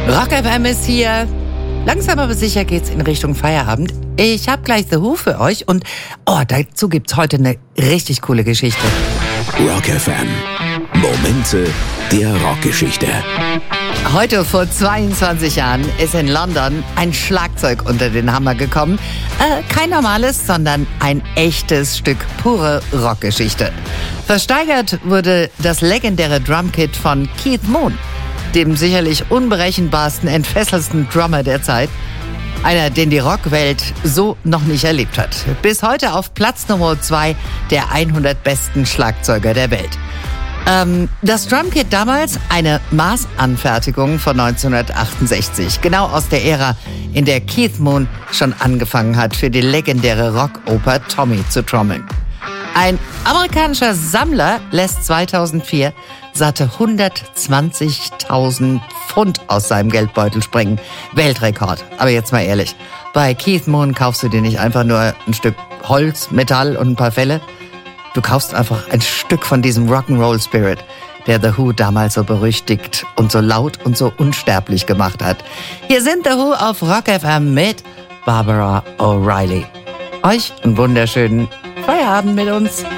Rock FM ist hier. Langsam aber sicher geht's in Richtung Feierabend. Ich habe gleich The Who für euch und dazu gibt's heute eine richtig coole Geschichte. Rock FM. Momente der Rockgeschichte. Heute vor 22 Jahren ist in London ein Schlagzeug unter den Hammer gekommen. Kein normales, sondern ein echtes Stück pure Rockgeschichte. Versteigert wurde das legendäre Drumkit von Keith Moon, dem sicherlich unberechenbarsten, entfesselsten Drummer der Zeit. Einer, den die Rockwelt so noch nicht erlebt hat. Bis heute auf Platz Nummer 2 der 100 besten Schlagzeuger der Welt. Das Drumkit damals eine Maßanfertigung von 1968. Genau aus der Ära, in der Keith Moon schon angefangen hat, für die legendäre Rockoper Tommy zu trommeln. Ein amerikanischer Sammler lässt 2004 satte 120.000 Pfund aus seinem Geldbeutel springen. Weltrekord. Aber jetzt mal ehrlich, bei Keith Moon kaufst du dir nicht einfach nur ein Stück Holz, Metall und ein paar Felle. Du kaufst einfach ein Stück von diesem Rock'n'Roll Spirit, der The Who damals so berüchtigt und so laut und so unsterblich gemacht hat. Hier sind The Who auf Rock FM mit Barbara O'Reilly. Euch einen wunderschönen Feierabend mit uns.